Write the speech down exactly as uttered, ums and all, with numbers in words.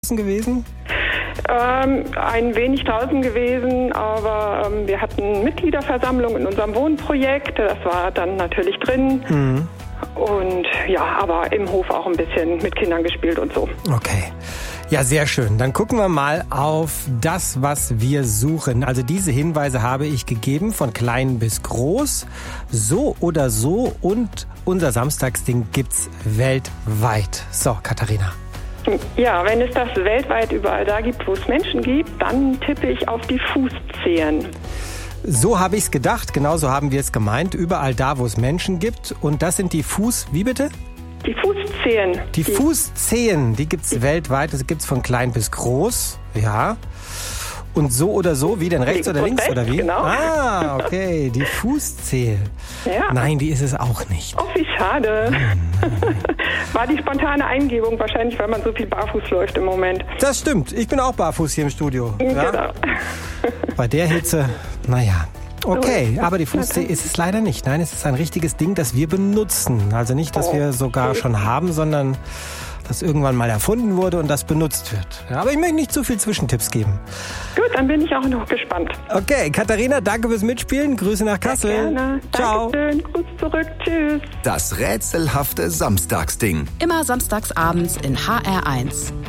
gewesen? Ähm, ein wenig draußen gewesen, aber ähm, wir hatten Mitgliederversammlung in unserem Wohnprojekt. Das war dann natürlich drin. Mhm. Und ja, aber im Hof auch ein bisschen mit Kindern gespielt und so. Okay. Ja, sehr schön. Dann gucken wir mal auf das, was wir suchen. Also diese Hinweise habe ich gegeben, von klein bis groß. So oder so. Und unser Samstagsding gibt's weltweit. So, Katharina. Ja, wenn es das weltweit überall da gibt, wo es Menschen gibt, dann tippe ich auf die Fußzehen. So habe ich es gedacht, genauso haben wir es gemeint. Überall da, wo es Menschen gibt. Und das sind die Fuß... Wie bitte? Die Fußzehen. Die, die Fußzehen, die gibt es weltweit. Das gibt es von klein bis groß. Ja. Und so oder so, wie denn rechts, links oder links? Rechts, oder wie? Genau. Ah, okay, die Fußzehe. Ja. Nein, die ist es auch nicht. Oh, wie schade. Nein, nein, nein. War die spontane Eingebung, wahrscheinlich, weil man so viel barfuß läuft im Moment. Das stimmt, ich bin auch barfuß hier im Studio. Ja? Genau. Bei der Hitze, naja. Okay, aber die Fußzehe ist es leider nicht. Nein, es ist ein richtiges Ding, das wir benutzen. Also nicht, dass wir sogar schon haben, sondern das irgendwann mal erfunden wurde und das benutzt wird. Ja, aber ich möchte nicht zu viel Zwischentipps geben. Gut, dann bin ich auch noch gespannt. Okay, Katharina, danke fürs Mitspielen. Grüße nach Kassel. Sehr gerne. Ciao. Dankeschön. Gruß zurück. Tschüss. Das rätselhafte Samstagsding. Immer samstags abends in H R eins.